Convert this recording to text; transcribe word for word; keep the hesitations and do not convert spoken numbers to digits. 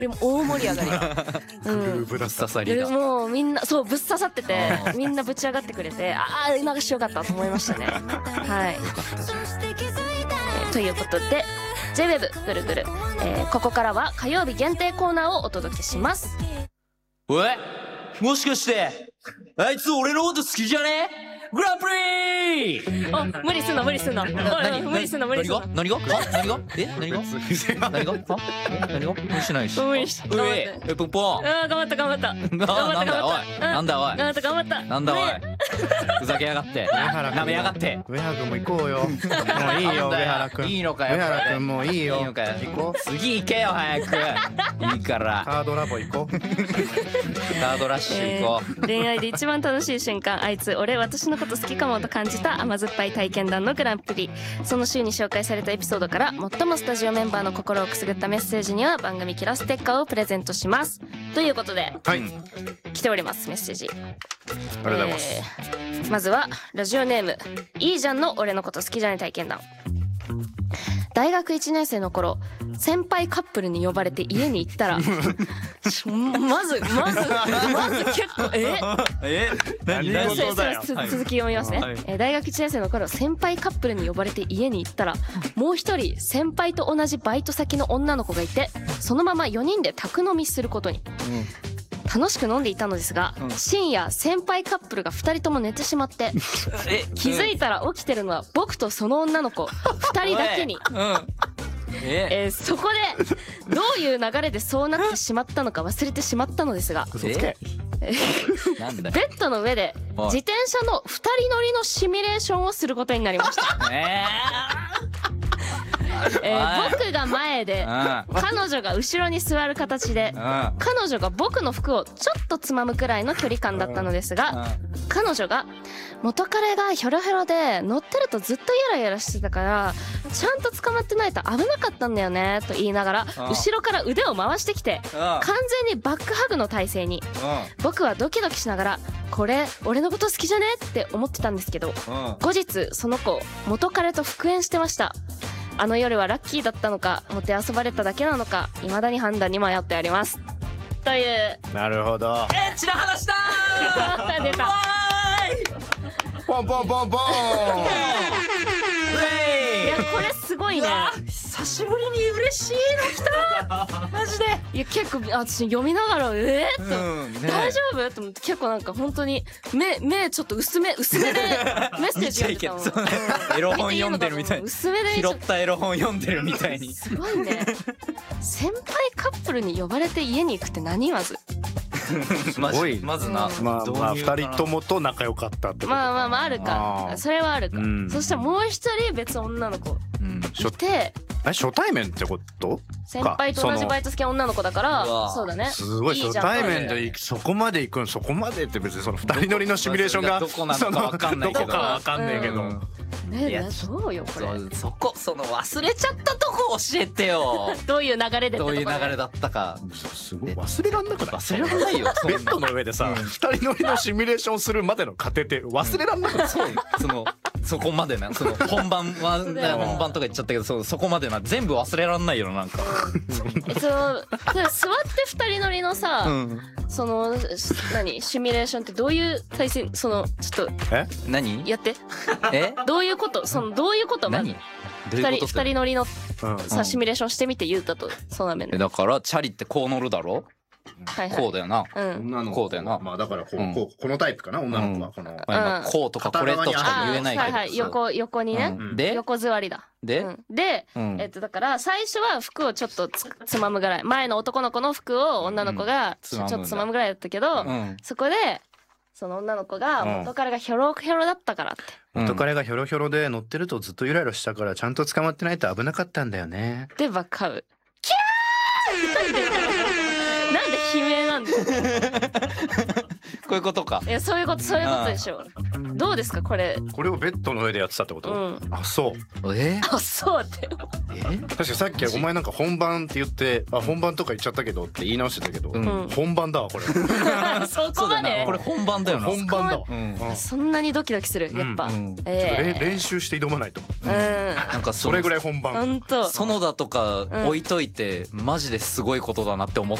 でも大盛り上がりが、うん、 ぶっ刺さりだ。 もうみんなそうぶっ刺さっててみんなぶち上がってくれて、ああ流しよかったと思いましたね。はい、えー、ということで ジェイウェブ ぐるぐる、えー、ここからは火曜日限定コーナーをお届けします。 おい、もしかしてあいつ俺のこと好きじゃね？グランプリあ、無理すんな無理すんな無理すんな無理すんな。 何が何が何がえ何が何が何が無理しないし無理しうええポンポン。 あー頑張った頑張った頑張ったおいなんだおい頑張った頑張ったなんだおいふざけやがってなめやがって。 上原君も行こうよ。もういいよ上原君。 いいのかよ上原君もういいよ。 いいのかよ。 行こう。 次行けよ早く。いいからカードラボ行こう。 カードラッシュ行こう。 恋愛で一番楽しい瞬間、あいつ俺私のこと好きかもと感じた甘酸っぱい体験談のグランプリ。その週に紹介されたエピソードから最もスタジオメンバーの心をくすぐったメッセージには番組キラステッカーをプレゼントします。ということで、 はい、 来ておりますメッセージ。ありがとうございます、 えー、まずはラジオネームいいじゃんの俺のこと好きじゃない体験談。大学いちねん生の頃、先輩カップルに呼ばれて家に行ったらまずまずまず結構ええ何何続き読みますね、はい、えー、大学いちねん生の頃、先輩カップルに呼ばれて家に行ったら、もう一人先輩と同じバイト先の女の子がいて、そのままよにんで宅飲みすることに、うん楽しく飲んでいたのですが、うん、深夜先輩カップルがふたりとも寝てしまって気づいたら起きてるのは僕とその女の子ふたりだけに、うんええー、そこでどういう流れでそうなってしまったのか忘れてしまったのですが、ベッドの上で自転車のふたり乗りのシミュレーションをすることになりました。えーえー、僕が前で彼女が後ろに座る形で、彼女が僕の服をちょっとつまむくらいの距離感だったのですが、彼女が元彼がヒョロヒョロで乗ってるとずっとヤラヤラしてたからちゃんと捕まってないと危なかったんだよねと言いながら後ろから腕を回してきて完全にバックハグの体勢に、僕はドキドキしながらこれ俺のこと好きじゃねって思ってたんですけど、後日その子元彼と復縁してました。あの夜はラッキーだったのか、もてあそばれただけなのか、未だに判断に迷っております。という。 なるほど。 エッチな話だー出た。 ポンポンポンポンいやこれすごいね。 久しぶりに嬉しいの来たマジで。 いや結構私読みながらえーっと、うんね、大丈夫と思って、結構なんか本当に目目ちょっと薄め薄めでメッセージ読んでたもん、 うん、エロ本読んでるみたいに薄めで拾ったエロ本読んでるみたいにすごいね。先輩カップルに呼ばれて家に行くって何まずまずまずな、 うん、まあまあふたりともと仲良かったってことか。 まあまあまああるか、それはあるか、うん、そしたらもう一人別女の子いて、 え初対面ってこと？ 先輩と同じバイト先女の子だから、そうだね。 すごい初対面でそこまで行くの、そこまでって別にそのふたり乗りのシミュレーションがどこなのかわかんないけど、 どこかわかんないけど。 ねえどうよこれ。 そこその忘れちゃったとこ教えてよ。 どういう流れでどういう流れだったか。 すごい忘れらんなくない？ 忘れらんないよ。 ベッドの上でさふたり乗りのシミュレーションするまでの過程って忘れらんなくない？ そうそのそこまでな、その本番は本番とか言っちゃったけど、そそこまでな全部忘れらんないよなんか。 えその座ってふたり乗りのさ、うん、その何シミュレーションってどういう体勢、そのちょっとえ何やってえどういうこと、そのどういうこと何ふたりふたり乗りのさシミュレーションしてみて言うたとそうなめん。 だからチャリってこう乗るだろ。はいはい、こうだよな、 うん、 女の子こうだよな。 まあだからこう、うん、こうこのタイプかな女の子はこの、うんまあ、こうとかこれとしか言えないけど、はいはい、 横横にね、うん、で横座りだで、 うん、で、うん、えっとだから最初は服をちょっと つ, つまむぐらい、前の男の子の服を女の子がちょっとつまむぐらいだったけど、うん、そこでその女の子が元彼がヒョロヒョロだったからって、 うん、元彼がヒョロヒョロで乗ってるとずっとイライラしたからちゃんと捕まってないと危なかったんだよねでバカウキャーなんで悲鳴なんだこういうことか。 いやそういうことそういうことでしょ。 どうですかこれ。 これをベッドの上でやってたってこと、 うん、 あそうえあそうってえ確かにさっきお前なんか本番って言ってあ本番とか言っちゃったけどって言い直してたけど、 うん、 本番だわこれそこまでこれ本番だよな。 本番だわ、 うん、 そんなにドキドキするやっぱ、うん、 えー、練習して挑まないと、 うん、 なんかそれぐらい本番。 本当園田とか置いといて、うん、マジですごいことだなって思っ